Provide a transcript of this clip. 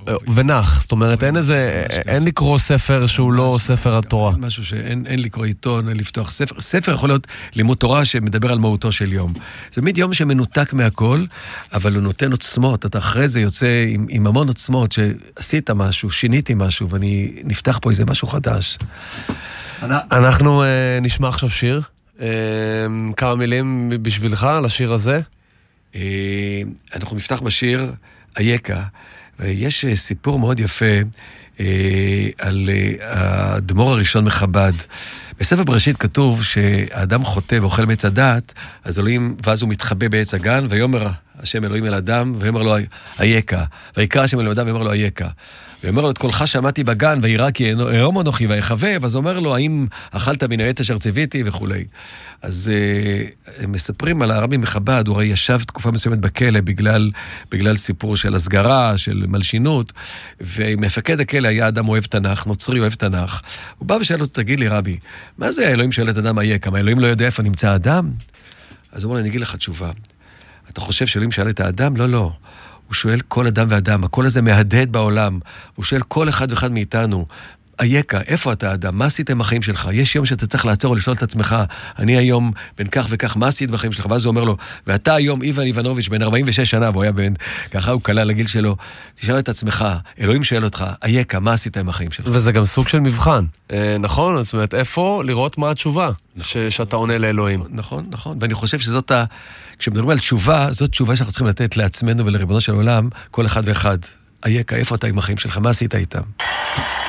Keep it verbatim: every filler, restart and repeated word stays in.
ונח, זאת אומרת, אין איזה, אין לקרוא ספר שהוא לא ספר התורה. משהו שאין לקרוא עיתון, אין לפתוח ספר. ספר יכול להיות לימוד תורה שמדבר על מהותו של יום. זה תמיד יום שמנותק מהכל, אבל הוא נותן עוצמות. אתה אחרי זה יוצא עם, עם המון עוצמות שעשית משהו, שיניתי משהו, ואני נפתח פה איזה משהו חדש. אנחנו נשמע עכשיו שיר. כמה מילים בשבילך על השיר הזה? אנחנו נפתח בשיר איקה, ויש סיפור מאוד יפה על האדמו"ר הראשון מחב"ד. בספר בראשית כתוב שהאדם חוטא ואוכל מעץ הדעת, אז אלוהים, ואז הוא מתחבא בעץ הגן, ויאמר השם אלוהים אל אדם, ויאמר לו איקה, ויקרא השם אל אדם, ויאמר לו איקה. ואומר לו, את קולך שמעתי בגן, וירא כי ארום אנוכי ויחבב, אז אומר לו, האם אכלת מן העץ אשר ציוויתי וכולי. אז uh, מספרים על הרבי מחב"ד, הוא הרי ישב תקופה מסוימת בכלא, בגלל, בגלל סיפור של הסגרה, של מלשינות, ומפקד הכלא היה אדם אוהב תנ"ך, נוצרי אוהב תנ"ך. הוא בא ושאל אותו, תגיד לי רבי, מה זה האלוהים שואל את אדם איקה? מה, האלוהים לא יודע איפה נמצא האדם? אז הוא אומר, אני אגיד לך תשובה. אתה חושב שאלוהים שאל את האדם? לא, לא. הוא שואל כל אדם ואדם, הקול הזה מהדהד בעולם, הוא שואל כל אחד ואחד מאיתנו, איקה, איפה אתה אדם? מה עשית עם החיים שלך? יש יום שאתה צריך לעצור ולשאול את עצמך, אני היום בן כך וכך, מה עשית בחיים שלך? ואז הוא אומר לו, ואתה היום איוון איוונוביץ' בן ארבעים ושש שנה, והוא היה בן, ככה הוא קלה לגיל שלו, תשאל את עצמך, אלוהים שואל אותך, איקה, מה עשית עם החיים שלך? וזה גם סוג של מבחן, נכון? זאת אומרת, איפה לראות מה התשובה שאתה עונה לאלוהים? נכון, נכון, ואני חושב שזאת ה... כשמדברים על תשובה, זאת תשובה שאנחנו צריכים לתת לעצמנו ולריבונו של עולם, כל אחד ואחד. איקה, איפה אתה עם החיים שלך? מה עשית איתם?